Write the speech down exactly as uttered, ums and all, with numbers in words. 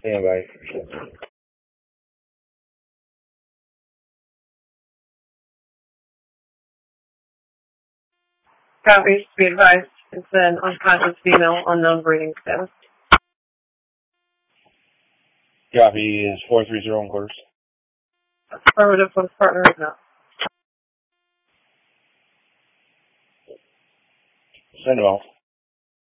Stand by. Copy. Be advised. It's an unconscious female, unknown breathing status. Copy is four three zero and quarters. Affirmative for the partner is not. Send them out.